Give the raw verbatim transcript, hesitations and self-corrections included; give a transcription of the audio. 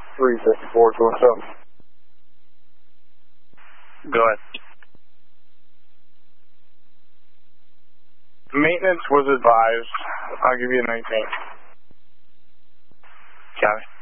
three fifty-four, so what's up? Go ahead. Maintenance was advised. I'll give you a nineteen. Copy.